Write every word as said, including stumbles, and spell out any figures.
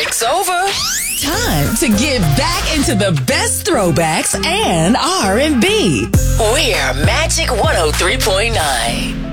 Music's over. Time to get back into the best throwbacks and R and B. We're Magic one oh three point nine.